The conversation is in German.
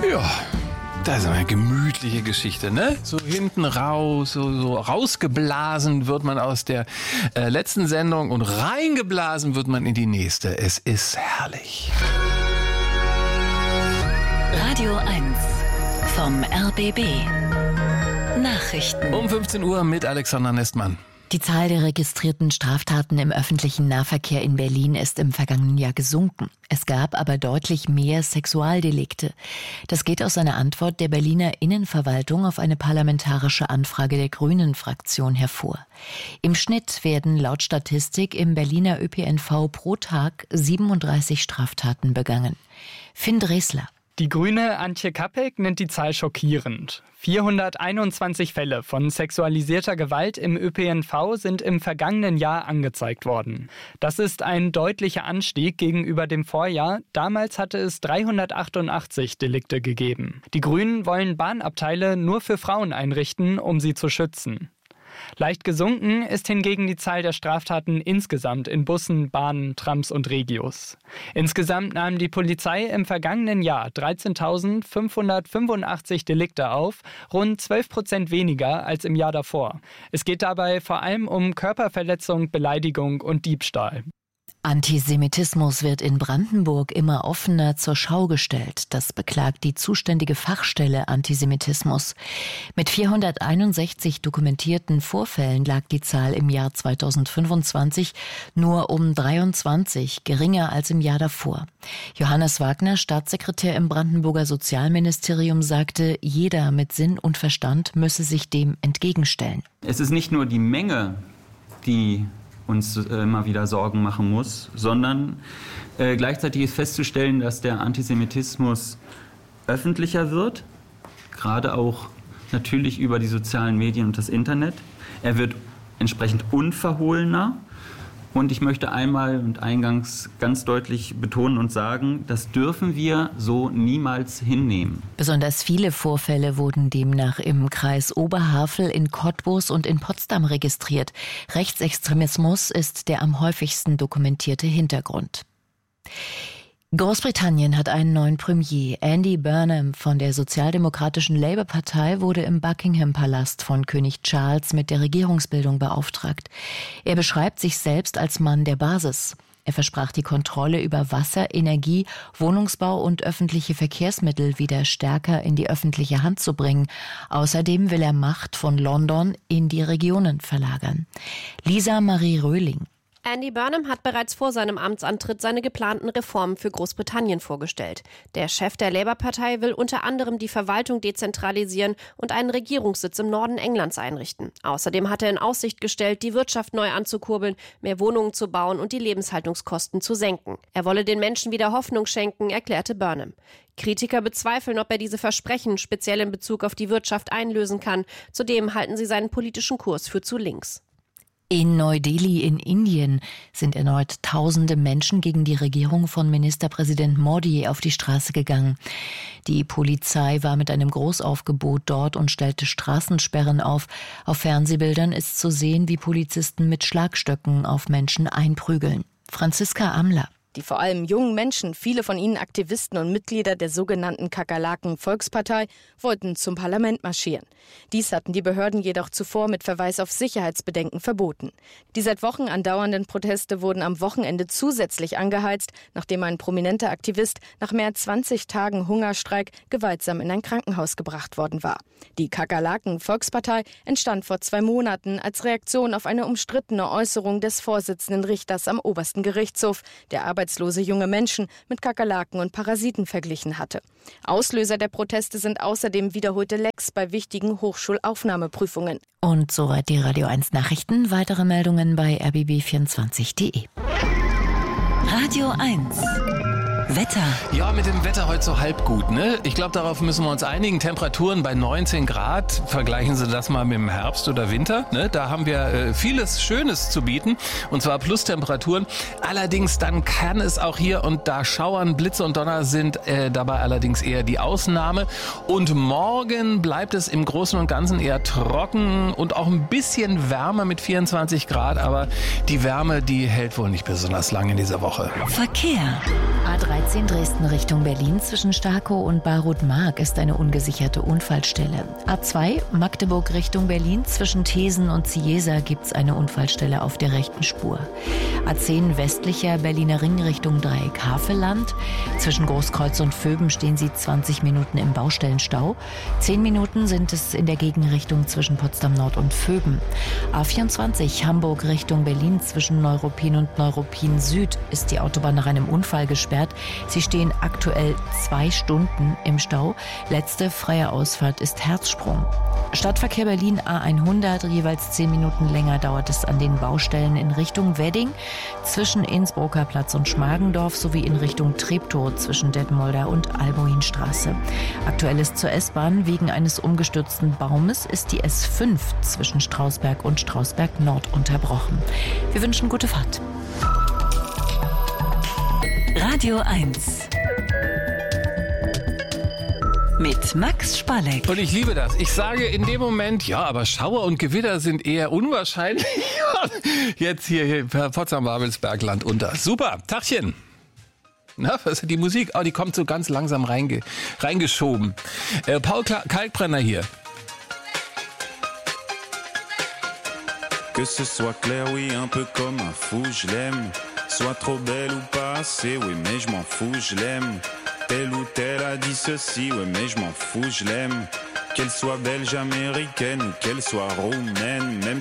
Ja, das ist eine gemütliche Geschichte, ne? So hinten raus, so rausgeblasen wird man aus der letzten Sendung und reingeblasen wird man in die nächste. Es ist herrlich. Radio 1 vom RBB. Nachrichten. Um 15 Uhr mit Alexander Nestmann. Die Zahl der registrierten Straftaten im öffentlichen Nahverkehr in Berlin ist im vergangenen Jahr gesunken. Es gab aber deutlich mehr Sexualdelikte. Das geht aus einer Antwort der Berliner Innenverwaltung auf eine parlamentarische Anfrage der Grünen-Fraktion hervor. Im Schnitt werden laut Statistik im Berliner ÖPNV pro Tag 37 Straftaten begangen. Finn Dresler. Die Grüne Antje Kappek nennt die Zahl schockierend. 421 Fälle von sexualisierter Gewalt im ÖPNV sind im vergangenen Jahr angezeigt worden. Das ist ein deutlicher Anstieg gegenüber dem Vorjahr. Damals hatte es 388 Delikte gegeben. Die Grünen wollen Bahnabteile nur für Frauen einrichten, um sie zu schützen. Leicht gesunken ist hingegen die Zahl der Straftaten insgesamt in Bussen, Bahnen, Trams und Regios. Insgesamt nahm die Polizei im vergangenen Jahr 13.585 Delikte auf, rund 12% weniger als im Jahr davor. Es geht dabei vor allem um Körperverletzung, Beleidigung und Diebstahl. Antisemitismus wird in Brandenburg immer offener zur Schau gestellt. Das beklagt die zuständige Fachstelle Antisemitismus. Mit 461 dokumentierten Vorfällen lag die Zahl im Jahr 2025 nur um 23, geringer als im Jahr davor. Johannes Wagner, Staatssekretär im Brandenburger Sozialministerium, sagte, jeder mit Sinn und Verstand müsse sich dem entgegenstellen. Es ist nicht nur die Menge, die uns immer wieder Sorgen machen muss, sondern gleichzeitig ist festzustellen, dass der Antisemitismus öffentlicher wird, gerade auch natürlich über die sozialen Medien und das Internet. Er wird entsprechend unverhohlener. Und ich möchte einmal und eingangs ganz deutlich betonen und sagen, das dürfen wir so niemals hinnehmen. Besonders viele Vorfälle wurden demnach im Kreis Oberhavel, in Cottbus und in Potsdam registriert. Rechtsextremismus ist der am häufigsten dokumentierte Hintergrund. Großbritannien hat einen neuen Premier. Andy Burnham von der sozialdemokratischen Labour-Partei wurde im Buckingham-Palast von König Charles mit der Regierungsbildung beauftragt. Er beschreibt sich selbst als Mann der Basis. Er versprach, die Kontrolle über Wasser, Energie, Wohnungsbau und öffentliche Verkehrsmittel wieder stärker in die öffentliche Hand zu bringen. Außerdem will er Macht von London in die Regionen verlagern. Lisa Marie Röhling. Andy Burnham hat bereits vor seinem Amtsantritt seine geplanten Reformen für Großbritannien vorgestellt. Der Chef der Labour-Partei will unter anderem die Verwaltung dezentralisieren und einen Regierungssitz im Norden Englands einrichten. Außerdem hat er in Aussicht gestellt, die Wirtschaft neu anzukurbeln, mehr Wohnungen zu bauen und die Lebenshaltungskosten zu senken. Er wolle den Menschen wieder Hoffnung schenken, erklärte Burnham. Kritiker bezweifeln, ob er diese Versprechen speziell in Bezug auf die Wirtschaft einlösen kann. Zudem halten sie seinen politischen Kurs für zu links. In Neu-Delhi in Indien sind erneut tausende Menschen gegen die Regierung von Ministerpräsident Modi auf die Straße gegangen. Die Polizei war mit einem Großaufgebot dort und stellte Straßensperren auf. Auf Fernsehbildern ist zu sehen, wie Polizisten mit Schlagstöcken auf Menschen einprügeln. Franziska Amler. Die vor allem jungen Menschen, viele von ihnen Aktivisten und Mitglieder der sogenannten Kakerlaken-Volkspartei, wollten zum Parlament marschieren. Dies hatten die Behörden jedoch zuvor mit Verweis auf Sicherheitsbedenken verboten. Die seit Wochen andauernden Proteste wurden am Wochenende zusätzlich angeheizt, nachdem ein prominenter Aktivist nach mehr als 20 Tagen Hungerstreik gewaltsam in ein Krankenhaus gebracht worden war. Die Kakerlaken-Volkspartei entstand vor 2 Monaten als Reaktion auf eine umstrittene Äußerung des Vorsitzenden Richters am obersten Gerichtshof, der arbeitslose junge Menschen mit Kakerlaken und Parasiten verglichen hatte. Auslöser der Proteste sind außerdem wiederholte Lecks bei wichtigen Hochschulaufnahmeprüfungen. Und soweit die Radio 1 Nachrichten. Weitere Meldungen bei rbb24.de. Radio 1 Wetter. Ja, mit dem Wetter heute so halb gut, ne? Ich glaube, darauf müssen wir uns einigen. Temperaturen bei 19 Grad. Vergleichen Sie das mal mit dem Herbst oder Winter, ne? Da haben wir vieles Schönes zu bieten. Und zwar Plustemperaturen. Allerdings dann kann es auch hier und da schauern. Blitze und Donner sind dabei allerdings eher die Ausnahme. Und morgen bleibt es im Großen und Ganzen eher trocken und auch ein bisschen wärmer mit 24 Grad. Aber die Wärme, die hält wohl nicht besonders lange in dieser Woche. Verkehr. A3 A13 Dresden Richtung Berlin zwischen Starkow und Barut-Mark ist eine ungesicherte Unfallstelle. A2 Magdeburg Richtung Berlin zwischen Thesen und Ziesa gibt's eine Unfallstelle auf der rechten Spur. A10 westlicher Berliner Ring Richtung Dreieck Havelland. Zwischen Großkreuz und Vöben stehen Sie 20 Minuten im Baustellenstau. 10 Minuten sind es in der Gegenrichtung zwischen Potsdam Nord und Vöben. A24 Hamburg Richtung Berlin zwischen Neuruppin und Neuruppin Süd ist die Autobahn nach einem Unfall gesperrt. Sie stehen aktuell 2 Stunden im Stau. Letzte freie Ausfahrt ist Herzsprung. Stadtverkehr Berlin A100, jeweils 10 Minuten länger dauert es an den Baustellen in Richtung Wedding, zwischen Innsbrucker Platz und Schmargendorf sowie in Richtung Treptow zwischen Detmolder und Albuinstraße. Aktuell ist zur S-Bahn wegen eines umgestürzten Baumes ist die S5 zwischen Strausberg und Strausberg Nord unterbrochen. Wir wünschen gute Fahrt. Radio 1 mit Max Spalleck. Und ich liebe das. Ich sage in dem Moment, ja, aber Schauer und Gewitter sind eher unwahrscheinlich. Jetzt hier Potsdam-Babelsberg, Land unter. Super, Tachchen. Na, was ist die Musik? Oh, die kommt so ganz langsam reingeschoben. Paul Kalkbrenner hier. Que ce soit clair, oui, un peu comme un fou, je l'aime. Soit trop belle ou pas assez, oui, mais je m'en fous, je l'aime. Telle ou telle a dit ceci, ouais, mais je m'en fous, je l'aime. Qu'elle soit belge, américaine ou qu'elle soit roumaine, même